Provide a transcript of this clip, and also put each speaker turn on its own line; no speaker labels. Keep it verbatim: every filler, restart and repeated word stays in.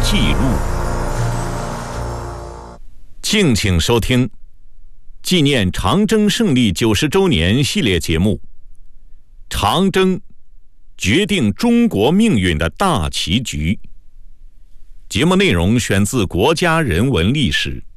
记录。敬请收听纪念长征胜利九十周年系列节目《长征决定中国命运的大棋局》。节目内容选自国家人文历史。